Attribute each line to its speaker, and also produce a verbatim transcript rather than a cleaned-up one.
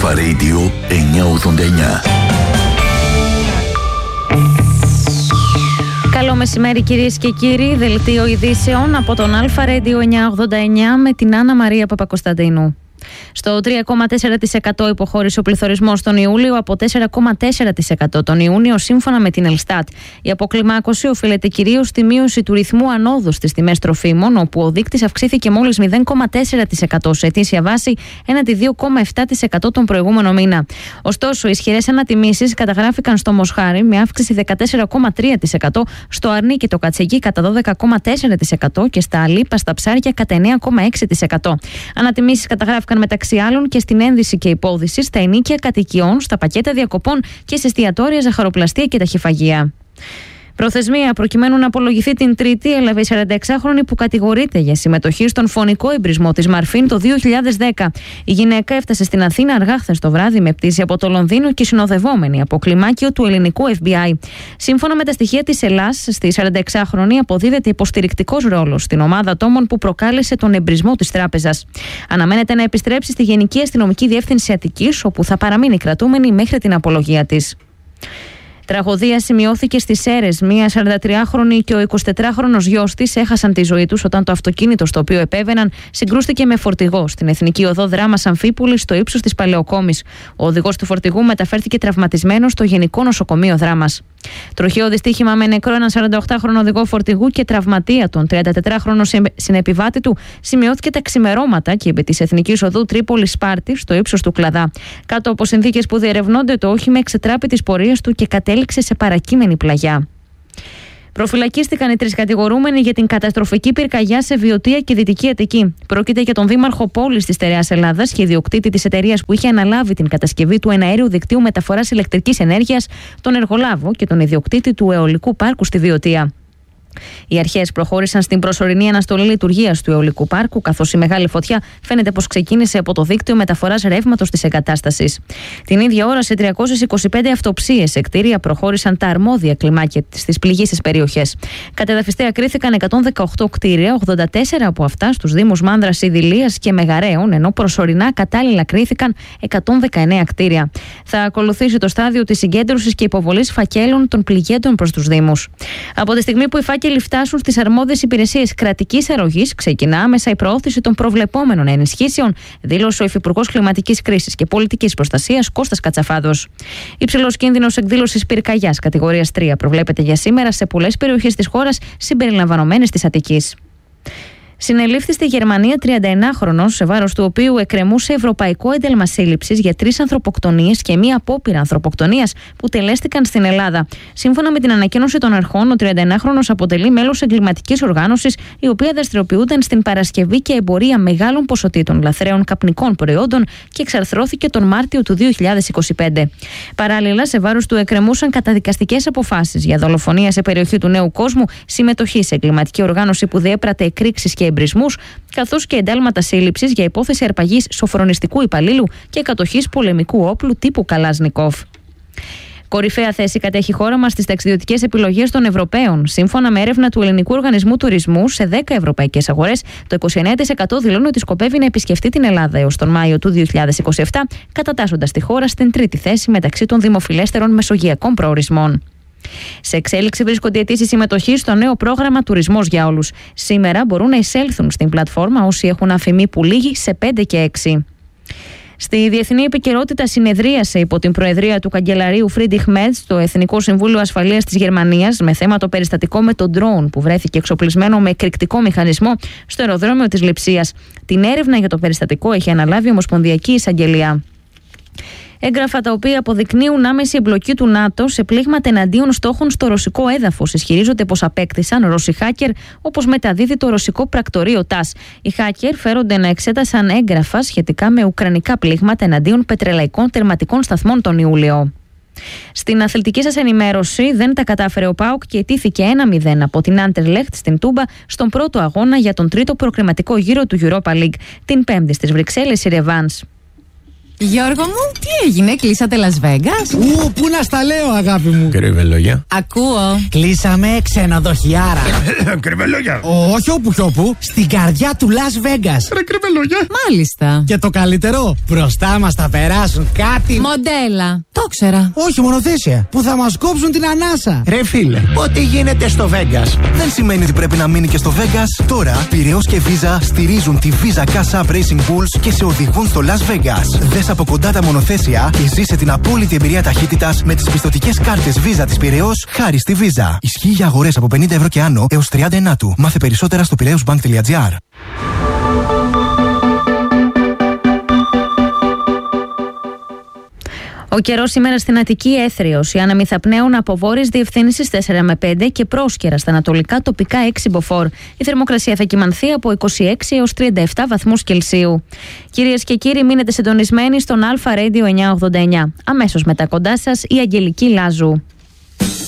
Speaker 1: Αλφα Radio εννιακόσια ογδόντα εννιά.
Speaker 2: Καλό μεσημέρι κυρίες και κύριοι, δελτίο ειδήσεων από τον Αλφα Radio εννιακόσια ογδόντα εννιά με την Άννα Μαρία Παπακοσταντίνου. Στο τρία κόμμα τέσσερα τοις εκατό υποχώρησε ο πληθωρισμός τον Ιούλιο από τέσσερα κόμμα τέσσερα τοις εκατό τον Ιούνιο, σύμφωνα με την Ελστάτ. Η αποκλιμάκωση οφείλεται κυρίως στη μείωση του ρυθμού ανόδου στις τιμές τροφίμων, όπου ο δείκτης αυξήθηκε μόλις μηδέν κόμμα τέσσερα τοις εκατό σε ετήσια βάση, έναντι δύο κόμμα επτά τοις εκατό τον προηγούμενο μήνα. Ωστόσο, ισχυρές ανατιμήσεις καταγράφηκαν στο μοσχάρι με αύξηση δεκατέσσερα κόμμα τρία τοις εκατό, στο αρνί και το κατσίκι κατά δώδεκα κόμμα τέσσερα τοις εκατό και στα αλίπα στα ψάρια κατά εννέα κόμμα έξι τοις εκατό. Ανατιμήσεις καταγράφηκαν μεταξύ άλλων και στην ένδυση και υπόδυση, στα ενοίκια κατοικιών, στα πακέτα διακοπών και σε εστιατόρια, ζαχαροπλαστεία και ταχυφαγεία. Προθεσμία προκειμένου να απολογηθεί την Τρίτη έλαβε η σαρανταεξάχρονη που κατηγορείται για συμμετοχή στον φωνικό εμπρισμό της Μαρφίν το δύο χιλιάδες δέκα. Η γυναίκα έφτασε στην Αθήνα αργά χθες το βράδυ με πτήση από το Λονδίνο και συνοδευόμενη από κλιμάκιο του ελληνικού εφ μπι άι. Σύμφωνα με τα στοιχεία της Ελλάς, στη σαρανταεξάχρονη αποδίδεται υποστηρικτικός ρόλος στην ομάδα ατόμων που προκάλεσε τον εμπρισμό της τράπεζας. Αναμένεται να επιστρέψει στη Γενική Αστυνομική Διεύθυνση Αττικής, όπου θα παραμείνει κρατούμενη μέχρι την απολογία της. Τραγωδία σημειώθηκε στις Σέρρες. Μία σαραντατριάχρονη και ο εικοσιτετράχρονος γιος της έχασαν τη ζωή τους όταν το αυτοκίνητο στο οποίο επέβαιναν συγκρούστηκε με φορτηγό στην Εθνική Οδό Δράμας Αμφίπουλης στο ύψος της Παλαιοκόμης. Ο οδηγός του φορτηγού μεταφέρθηκε τραυματισμένος στο Γενικό Νοσοκομείο Δράμας. Τροχαίο δυστύχημα με νεκρό έναν σαρανταοκτάχρονο οδηγό φορτηγού και τραυματία τον τριαντατετράχρονο συνεπιβάτη του σημειώθηκε τα ξημερώματα και επί της Εθνικής Οδού Τρίπολης Σπάρτης στο ύψος του Κλαδά. Κάτω από συνθήκες που διερευνώνται, το όχημα εξετράπη τις πορείες του και κατέληξε σε παρακείμενη πλαγιά. Προφυλακίστηκαν οι τρεις κατηγορούμενοι για την καταστροφική πυρκαγιά σε Βιωτία και Δυτική Αττική. Πρόκειται για τον δήμαρχο πόλης της Στερεάς Ελλάδας και ιδιοκτήτη της εταιρείας που είχε αναλάβει την κατασκευή του εναέριου δικτύου μεταφοράς ηλεκτρικής ενέργειας, τον εργολάβο και τον ιδιοκτήτη του αιωλικού πάρκου στη Βιωτία. Οι αρχές προχώρησαν στην προσωρινή αναστολή λειτουργίας του αιωλικού πάρκου, καθώς η μεγάλη φωτιά φαίνεται πως ξεκίνησε από το δίκτυο μεταφοράς ρεύματος της εγκατάστασης. Την ίδια ώρα, σε τριακόσιες είκοσι πέντε αυτοψίες σε κτίρια προχώρησαν τα αρμόδια κλιμάκια στις πληγείσες περιοχές. Κατεδαφιστέα κρίθηκαν εκατόν δεκαοκτώ κτίρια, ογδόντα τέσσερα από αυτά στους δήμους Μάνδρας, Ιδηλίας και Μεγαρέων, ενώ προσωρινά κατάλληλα κρίθηκαν εκατόν δεκαεννέα κτίρια. Θα ακολουθήσει το στάδιο της συγκέντρωσης και υποβολής φακέλων των πληγέντων προς τους δήμους. Από τη στιγμή που οι φάκελοι φτάσουν στις αρμόδιες υπηρεσίες κρατικής αρρωγής, ξεκινά άμεσα η προώθηση των προβλεπόμενων ενισχύσεων, δήλωσε ο Υφυπουργός Κλιματικής Κρίσης και Πολιτικής Προστασίας Κώστας Κατσαφάδος. Υψηλός κίνδυνος εκδήλωσης πυρκαγιάς κατηγορίας τρία προβλέπεται για σήμερα σε πολλές περιοχές της χώρας, συμπεριλαμβανομένες της Αττικής. Συνελήφθη στη Γερμανία τριανταεννάχρονος, σε βάρος του οποίου εκκρεμούσε ευρωπαϊκό ένταλμα σύλληψης για τρεις ανθρωποκτονίες και μία απόπειρα ανθρωποκτονίας που τελέστηκαν στην Ελλάδα. Σύμφωνα με την ανακοίνωση των αρχών, ο τριανταεννάχρονος αποτελεί μέλος εγκληματικής οργάνωσης, η οποία δραστηριοποιούνταν στην παρασκευή και εμπορία μεγάλων ποσοτήτων λαθρέων καπνικών προϊόντων και εξαρθρώθηκε τον Μάρτιο του δύο χιλιάδες είκοσι πέντε. Παράλληλα, σε βάρος του εκκρεμούσαν καταδικαστικές αποφάσεις για δολοφονία σε περιοχή του Νέου Κόσμου, συμμετοχή σε εγκληματική οργάνωση που διέπρατε εκρήξεις και εμπρισμούς, καθώς και εντάλματα σύλληψης για υπόθεση αρπαγής σοφρονιστικού υπαλλήλου και κατοχής πολεμικού όπλου τύπου Καλάζνικοφ. Κορυφαία θέση κατέχει η χώρα μας στις ταξιδιωτικές επιλογές των Ευρωπαίων. Σύμφωνα με έρευνα του Ελληνικού Οργανισμού Τουρισμού, σε δέκα ευρωπαϊκές αγορές, το είκοσι εννέα τοις εκατό δηλώνει ότι σκοπεύει να επισκεφτεί την Ελλάδα έως τον Μάιο του δύο χιλιάδες είκοσι επτά, κατατάσσοντας τη χώρα στην τρίτη θέση μεταξύ των δημοφιλέστερων μεσογειακών προορισμών. Σε εξέλιξη βρίσκονται οι αιτήσεις συμμετοχής στο νέο πρόγραμμα Τουρισμός για Όλους. Σήμερα μπορούν να εισέλθουν στην πλατφόρμα όσοι έχουν αφημί που λήγει σε πέντε και έξι. Στη διεθνή επικαιρότητα, συνεδρίασε υπό την προεδρία του καγκελαρίου Φρίντριχ Μέρτς το Εθνικό Συμβούλιο Ασφαλείας της Γερμανίας με θέμα το περιστατικό με τον ντρόουν που βρέθηκε εξοπλισμένο με εκρηκτικό μηχανισμό στο αεροδρόμιο της Λειψίας. Την έρευνα για το περιστατικό έχει αναλάβει η Ομοσπονδιακή Εισαγγελία. Έγγραφα τα οποία αποδεικνύουν άμεση εμπλοκή του ΝΑΤΟ σε πλήγματα εναντίον στόχων στο ρωσικό έδαφος. Ισχυρίζονται πως απέκτησαν Ρώσοι hacker, όπως μεταδίδει το ρωσικό πρακτορείο τας. Οι hacker φέρονται να εξέτασαν έγγραφα σχετικά με ουκρανικά πλήγματα εναντίον πετρελαϊκών τερματικών σταθμών τον Ιούλιο. Στην αθλητική σας ενημέρωση, δεν τα κατάφερε ο ΠΑΟΚ και αιτήθηκε ένα μηδέν από την Άντερλεχτ στην Τούμπα στον πρώτο αγώνα για τον τρίτο προκριματικό γύρο του Europa League. Την Πέμπτη στις Βρυξέλλες η ρεβάνς.
Speaker 3: Γιώργο μου, τι έγινε, κλείσατε Las Vegas?
Speaker 4: Ου, πού να στα λέω, αγάπη μου.
Speaker 1: Κρύβε λόγια.
Speaker 3: Ακούω.
Speaker 4: Κλείσαμε ξενοδοχιάρα.
Speaker 1: Κρύβε λόγια.
Speaker 4: Όχι όπου κι όπου, στην καρδιά του Las Vegas.
Speaker 1: Ρε κρύβε λόγια.
Speaker 3: Μάλιστα.
Speaker 4: Και το καλύτερο, μπροστά μας θα περάσουν κάτι.
Speaker 3: Μοντέλα. Το ξέρα.
Speaker 4: Όχι, μονοθέσια. Που θα μας κόψουν την ανάσα.
Speaker 5: Ρε φίλε, ό,τι γίνεται στο Vegas δεν σημαίνει ότι πρέπει να μείνει και στο Vegas. Τώρα, Πειραιώς και Visa στηρίζουν τη Visa Cash App Racing Bulls και σε οδηγούν στο Las Vegas. Δες από κοντά τα μονοθέσια και ζήσε την απόλυτη εμπειρία ταχύτητας με τις πιστωτικές κάρτες Visa της Πειραιώς χάρη στη Visa. Ισχύει για αγορές από πενήντα ευρώ και άνω έως τριάντα ενάτου. Μάθε περισσότερα στο πειραιώσbank τελεία gr.
Speaker 2: Ο καιρός σήμερα στην Αττική έθριος. Οι άνεμοι θα πνέουν από βόρειες διευθύνσεις τέσσερα με πέντε και πρόσκαιρα στα ανατολικά τοπικά έξι μποφόρ. Η θερμοκρασία θα κυμανθεί από είκοσι έξι έως τριάντα επτά βαθμούς Κελσίου. Κυρίες και κύριοι, μείνετε συντονισμένοι στον Αλφα Radio εννιακόσια ογδόντα εννιά. Αμέσως μετά κοντά σας η Αγγελική Λάζου.